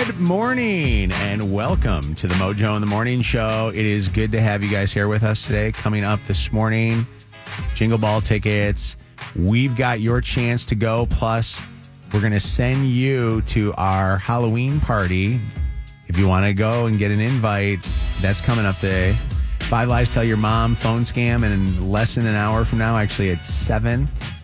Good morning and welcome to the Mojo in the Morning Show. It is good to have you guys here with us today. Coming up this morning, Jingle Ball tickets. We've got your chance to go. Plus, we're going to send you to our Halloween party. If you want to go and get an invite, that's coming up today. 5 Lies Tell Your Mom phone scam in less than an hour from now, actually at 7.